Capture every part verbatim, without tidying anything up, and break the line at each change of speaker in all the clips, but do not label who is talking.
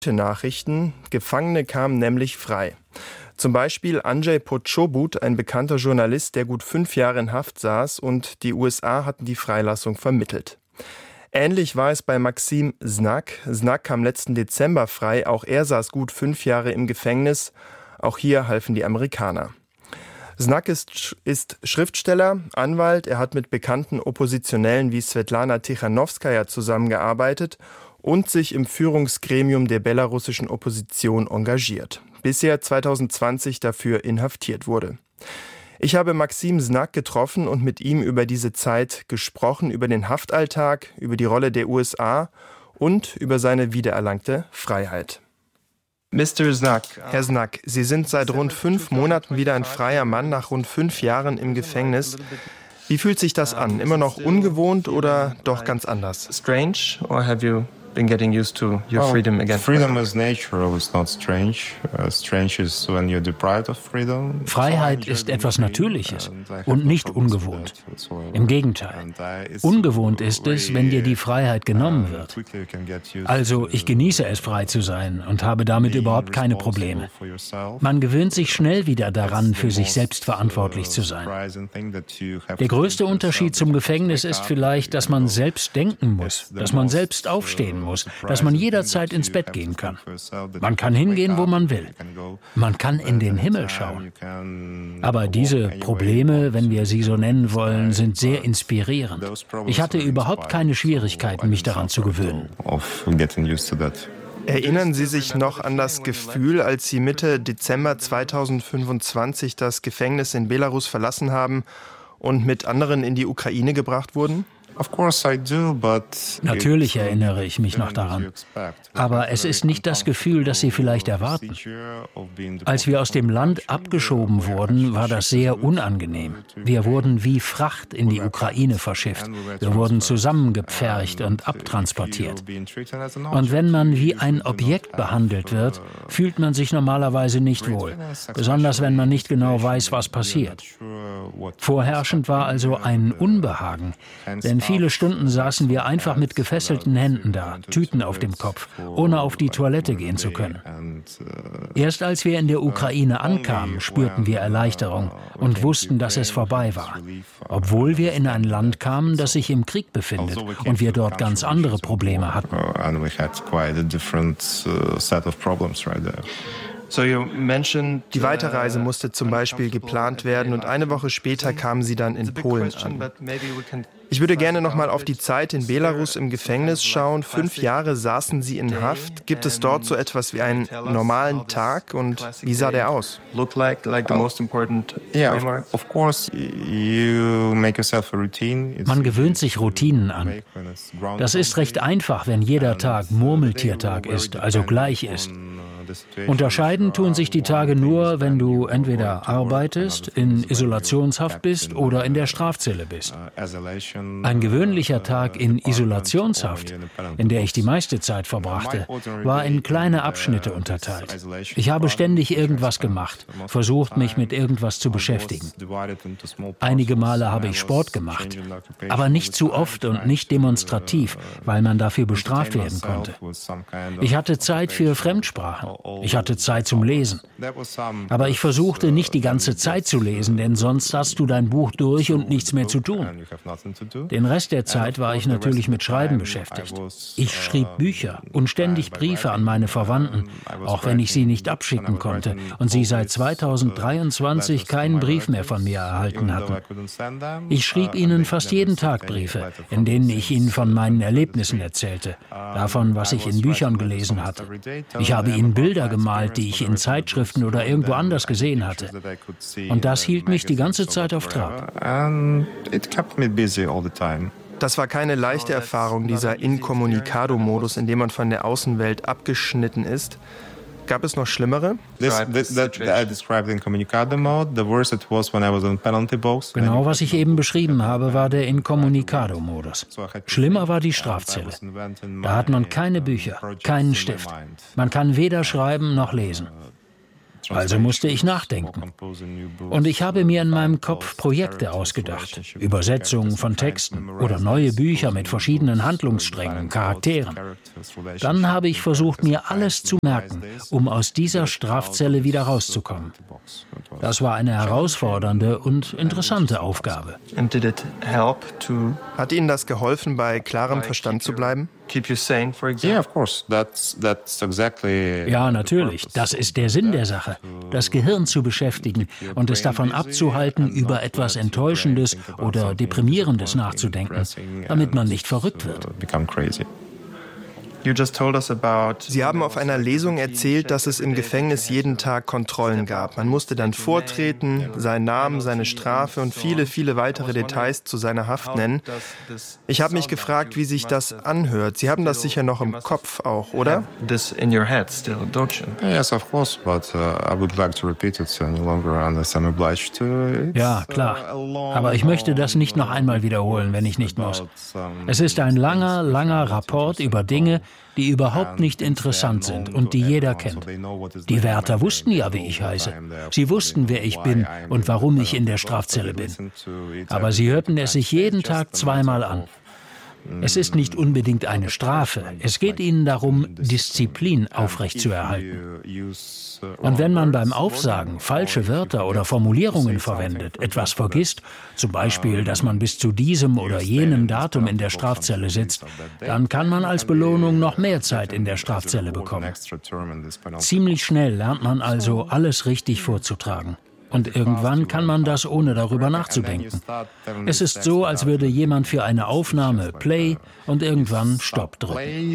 Nachrichten. Gefangene kamen nämlich frei. Zum Beispiel Andrzej Poczobut, ein bekannter Journalist, der gut fünf Jahre in Haft saß, und die U S A hatten die Freilassung vermittelt. Ähnlich war es bei Maxim Znak. Znak kam letzten Dezember frei. Auch er saß gut fünf Jahre im Gefängnis. Auch hier halfen die Amerikaner. Znak ist, ist Schriftsteller, Anwalt. Er hat mit bekannten Oppositionellen wie Svetlana Tichanowskaja zusammengearbeitet und sich im Führungsgremium der belarussischen Opposition engagiert, bis er zwanzig zwanzig dafür inhaftiert wurde. Ich habe Maxim Znak getroffen und mit ihm über diese Zeit gesprochen, über den Haftalltag, über die Rolle der U S A und über seine wiedererlangte Freiheit. Mister Znak, Herr Znak, Sie sind seit rund fünf Monaten wieder ein freier Mann nach rund fünf Jahren im Gefängnis. Wie fühlt sich das an? Immer noch ungewohnt oder doch ganz anders?
Strange, or have you been getting used to your freedom again?
Freedom is natural, it's not strange. Uh, strange is when you're deprived of freedom.
Freiheit ist etwas Natürliches und nicht ungewohnt. Im Gegenteil. Ungewohnt ist es, wenn dir die Freiheit genommen wird. Also ich genieße es, frei zu sein und habe damit überhaupt keine Probleme. Man gewöhnt sich schnell wieder daran, für sich selbst verantwortlich zu sein. Der größte Unterschied zum Gefängnis ist vielleicht, dass man selbst denken muss, dass man selbst aufstehen muss, dass man jederzeit ins Bett gehen kann. Man kann hingehen, wo man will. Man kann in den Himmel schauen. Aber diese Probleme, wenn wir sie so nennen wollen, sind sehr inspirierend. Ich hatte überhaupt keine Schwierigkeiten, mich daran zu gewöhnen.
Erinnern Sie sich noch an das Gefühl, als Sie Mitte Dezember zweitausendfünfundzwanzig das Gefängnis in Belarus verlassen haben und mit anderen in die Ukraine gebracht wurden?
Natürlich erinnere ich mich noch daran. Aber es ist nicht das Gefühl, das Sie vielleicht erwarten. Als wir aus dem Land abgeschoben wurden, war das sehr unangenehm. Wir wurden wie Fracht in die Ukraine verschifft. Wir wurden zusammengepfercht und abtransportiert. Und wenn man wie ein Objekt behandelt wird, fühlt man sich normalerweise nicht wohl. Besonders wenn man nicht genau weiß, was passiert. Vorherrschend war also ein Unbehagen, denn viele Stunden saßen wir einfach mit gefesselten Händen da, Tüten auf dem Kopf, ohne auf die Toilette gehen zu können. Erst als wir in der Ukraine ankamen, spürten wir Erleichterung und wussten, dass es vorbei war. Obwohl wir in ein Land kamen, das sich im Krieg befindet und wir dort ganz andere Probleme hatten.
Die Weiterreise musste zum Beispiel geplant werden und eine Woche später kamen Sie dann in Polen an. Ich würde gerne noch mal auf die Zeit in Belarus im Gefängnis schauen. Fünf Jahre saßen Sie in Haft. Gibt es dort so etwas wie einen normalen Tag und wie sah der aus?
Man
gewöhnt sich Routinen an. Das ist recht einfach, wenn jeder Tag Murmeltiertag ist, also gleich ist. Unterscheiden tun sich die Tage nur, wenn du entweder arbeitest, in Isolationshaft bist oder in der Strafzelle bist. Ein gewöhnlicher Tag in Isolationshaft, in der ich die meiste Zeit verbrachte, war in kleine Abschnitte unterteilt. Ich habe ständig irgendwas gemacht, versucht, mich mit irgendwas zu beschäftigen. Einige Male habe ich Sport gemacht, aber nicht zu oft und nicht demonstrativ, weil man dafür bestraft werden konnte. Ich hatte Zeit für Fremdsprachen. Ich hatte Zeit zum Lesen. Aber ich versuchte nicht die ganze Zeit zu lesen, denn sonst hast du dein Buch durch und nichts mehr zu tun. Den Rest der Zeit war ich natürlich mit Schreiben beschäftigt. Ich schrieb Bücher und ständig Briefe an meine Verwandten, auch wenn ich sie nicht abschicken konnte und sie seit zweitausenddreiundzwanzig keinen Brief mehr von mir erhalten hatten. Ich schrieb ihnen fast jeden Tag Briefe, in denen ich ihnen von meinen Erlebnissen erzählte, davon, was ich in Büchern gelesen hatte. Ich habe ihnen Bilder gemalt, die ich in Zeitschriften oder irgendwo anders gesehen hatte. Und das hielt mich die ganze Zeit auf Trab.
Das war keine leichte Erfahrung, dieser Incommunicado-Modus, in dem man von der Außenwelt abgeschnitten ist. Gab es noch schlimmere?
Genau, was ich eben beschrieben habe, war der Incommunicado-Modus. Schlimmer war die Strafzelle. Da hat man keine Bücher, keinen Stift. Man kann weder schreiben noch lesen. Also musste ich nachdenken. Und ich habe mir in meinem Kopf Projekte ausgedacht, Übersetzungen von Texten oder neue Bücher mit verschiedenen Handlungssträngen und Charakteren. Dann habe ich versucht, mir alles zu merken, um aus dieser Strafzelle wieder rauszukommen. Das war eine herausfordernde und interessante Aufgabe.
Hat Ihnen das geholfen, bei klarem Verstand zu bleiben?
Ja, natürlich. Das ist der Sinn der Sache. Das Gehirn zu beschäftigen und es davon abzuhalten, über etwas Enttäuschendes oder Deprimierendes nachzudenken, damit man nicht verrückt wird.
Sie haben auf einer Lesung erzählt, dass es im Gefängnis jeden Tag Kontrollen gab. Man musste dann vortreten, seinen Namen, seine Strafe und viele, viele weitere Details zu seiner Haft nennen. Ich habe mich gefragt, wie sich das anhört. Sie haben das sicher noch im Kopf auch, oder?
Yes, of course, but uh, I would like to repeat it any longer unless I'm obliged to.
Ja, klar. Aber ich möchte das nicht noch einmal wiederholen, wenn ich nicht muss. Es ist ein langer, langer Rapport über Dinge, die überhaupt nicht interessant sind und die jeder kennt. Die Wärter wussten ja, wie ich heiße. Sie wussten, wer ich bin und warum ich in der Strafzelle bin. Aber sie hörten es sich jeden Tag zweimal an. Es ist nicht unbedingt eine Strafe. Es geht ihnen darum, Disziplin aufrechtzuerhalten. Und wenn man beim Aufsagen falsche Wörter oder Formulierungen verwendet, etwas vergisst, zum Beispiel, dass man bis zu diesem oder jenem Datum in der Strafzelle sitzt, dann kann man als Belohnung noch mehr Zeit in der Strafzelle bekommen. Ziemlich schnell lernt man also, alles richtig vorzutragen. Und irgendwann kann man das, ohne darüber nachzudenken. Es ist so, als würde jemand für eine Aufnahme Play und irgendwann Stopp drücken.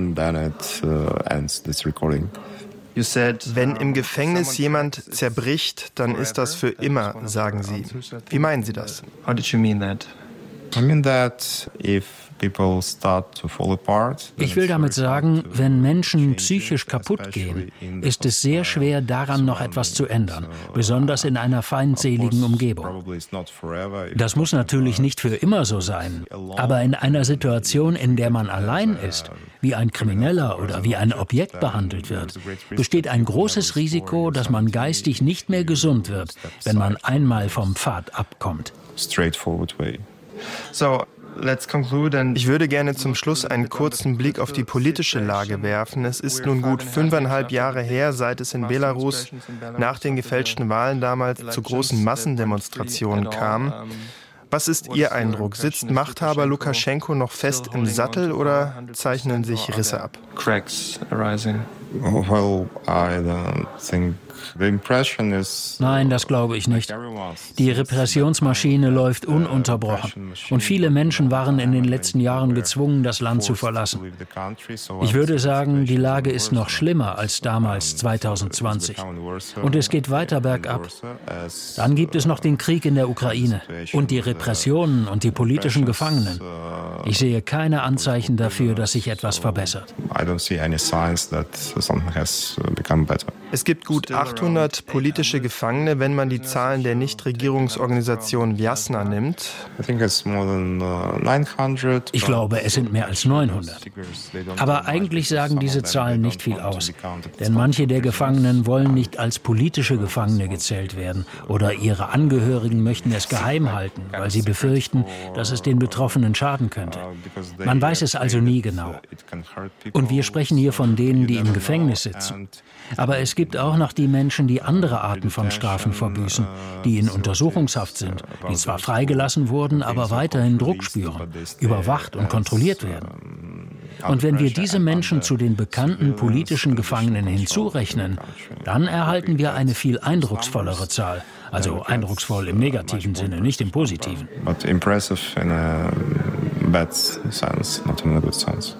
Wenn im Gefängnis jemand zerbricht, dann ist das für immer, sagen Sie. Wie meinen Sie das?
I mean that if people start to fall apart.
Ich will damit sagen, wenn Menschen psychisch kaputt gehen, ist es sehr schwer, daran noch etwas zu ändern, besonders in einer feindseligen Umgebung. Das muss natürlich nicht für immer so sein, aber in einer Situation, in der man allein ist, wie ein Krimineller oder wie ein Objekt behandelt wird, besteht ein großes Risiko, dass man geistig nicht mehr gesund wird, wenn man einmal vom Pfad abkommt.
Straightforward way.
So, let's conclude and ich würde gerne zum Schluss einen kurzen Blick auf die politische Lage werfen. Es ist nun gut fünfeinhalb Jahre her, seit es in Belarus nach den gefälschten Wahlen damals zu großen Massendemonstrationen kam. Was ist Ihr Eindruck? Sitzt Machthaber Lukaschenko noch fest im Sattel oder zeichnen sich Risse ab?
Cracks arising. Well, I don't think the impression is.
Nein, das glaube ich nicht. Die Repressionsmaschine läuft ununterbrochen und viele Menschen waren in den letzten Jahren gezwungen, das Land zu verlassen. Ich würde sagen, die Lage ist noch schlimmer als damals zweitausendzwanzig. Und es geht weiter bergab. Dann gibt es noch den Krieg in der Ukraine und die Repressionen und die politischen Gefangenen. Ich sehe keine Anzeichen dafür, dass sich etwas verbessert.
I don't see any signs that something has become better.
Es gibt gut achthundert politische Gefangene, wenn man die Zahlen der Nichtregierungsorganisation Vjasna nimmt.
Ich glaube, es sind mehr als neunhundert. Aber eigentlich sagen diese Zahlen nicht viel aus. Denn manche der Gefangenen wollen nicht als politische Gefangene gezählt werden oder ihre Angehörigen möchten es geheim halten, weil sie befürchten, dass es den Betroffenen schaden könnte. Man weiß es also nie genau. Und wir sprechen hier von denen, die im Gefängnis sitzen. Aber es gibt auch noch die Menschen, die andere Arten von Strafen verbüßen, die in Untersuchungshaft sind, die zwar freigelassen wurden, aber weiterhin Druck spüren, überwacht und kontrolliert werden. Und wenn wir diese Menschen zu den bekannten politischen Gefangenen hinzurechnen, dann erhalten wir eine viel eindrucksvollere Zahl. Also eindrucksvoll im negativen Sinne, nicht im positiven.
But impressive in a bad sense, not in a good sense.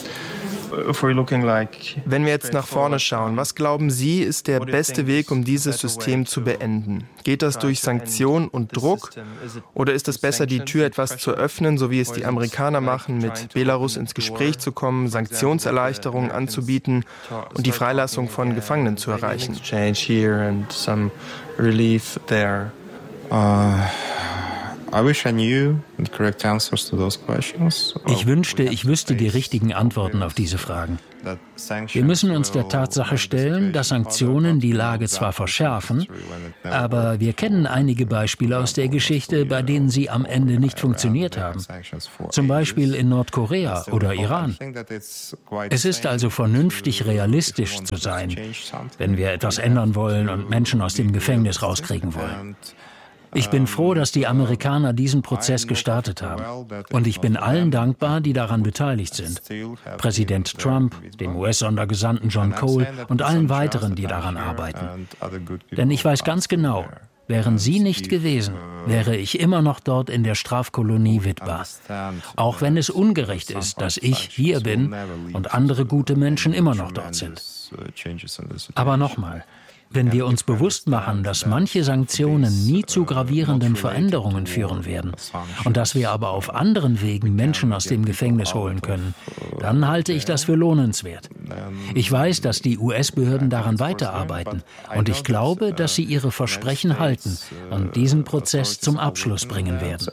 Wenn wir jetzt nach vorne schauen, was glauben Sie, ist der beste Weg, um dieses System zu beenden? Geht das durch Sanktionen und Druck? Oder ist es besser, die Tür etwas zu öffnen, so wie es die Amerikaner machen, mit Belarus ins Gespräch zu kommen, Sanktionserleichterungen anzubieten und die Freilassung von Gefangenen zu erreichen?
Uh,
Ich wünschte, ich wüsste die richtigen Antworten auf diese Fragen. Wir müssen uns der Tatsache stellen, dass Sanktionen die Lage zwar verschärfen, aber wir kennen einige Beispiele aus der Geschichte, bei denen sie am Ende nicht funktioniert haben. Zum Beispiel in Nordkorea oder Iran. Es ist also vernünftig, realistisch zu sein, wenn wir etwas ändern wollen und Menschen aus dem Gefängnis rauskriegen wollen. Ich bin froh, dass die Amerikaner diesen Prozess gestartet haben. Und ich bin allen dankbar, die daran beteiligt sind. Präsident Trump, dem U S-Sondergesandten John Cole und allen weiteren, die daran arbeiten. Denn ich weiß ganz genau, wären sie nicht gewesen, wäre ich immer noch dort in der Strafkolonie Witwa. Auch wenn es ungerecht ist, dass ich hier bin und andere gute Menschen immer noch dort sind. Aber nochmal. Wenn wir uns bewusst machen, dass manche Sanktionen nie zu gravierenden Veränderungen führen werden und dass wir aber auf anderen Wegen Menschen aus dem Gefängnis holen können, dann halte ich das für lohnenswert. Ich weiß, dass die U S-Behörden daran weiterarbeiten und ich glaube, dass sie ihre Versprechen halten und diesen Prozess zum Abschluss bringen werden.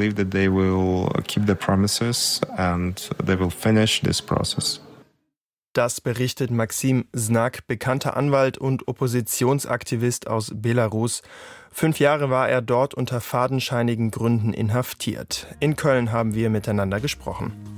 Das berichtet Maxim Znak, bekannter Anwalt und Oppositionsaktivist aus Belarus. Fünf Jahre war er dort unter fadenscheinigen Gründen inhaftiert. In Köln haben wir miteinander gesprochen.